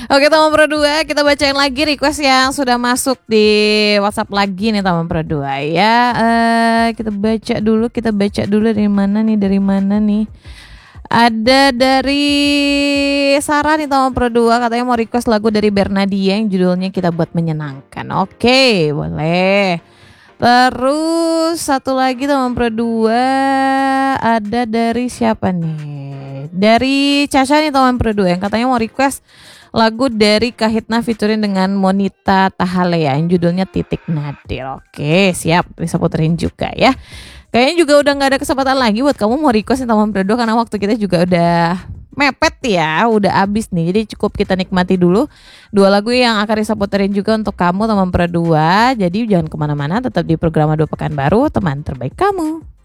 Oke teman Pro 2, kita bacain lagi request yang sudah masuk di WhatsApp lagi nih teman Pro 2 ya. Kita baca dulu dari mana nih. Ada dari Sarah nih teman Pro 2, katanya mau request lagu dari Bernadia yang judulnya Kita Buat Menyenangkan. Oke, boleh. Terus satu lagi teman Pro 2, ada dari siapa nih? Dari Caca nih teman Pro 2 yang katanya mau request lagu dari Kahitna featuring dengan Monita Tahalea yang judulnya Titik Nadir. Oke, siap, bisa puterin juga ya. Kayaknya juga udah gak ada kesempatan lagi buat kamu mau request nih teman Pro 2 karena waktu kita juga udah mepet ya, udah habis nih. Jadi cukup kita nikmati dulu 2 lagu yang akan Risa puterin juga untuk kamu teman Pro 2. Jadi jangan kemana-mana, tetap di program 2 Pekan Baru, teman terbaik kamu.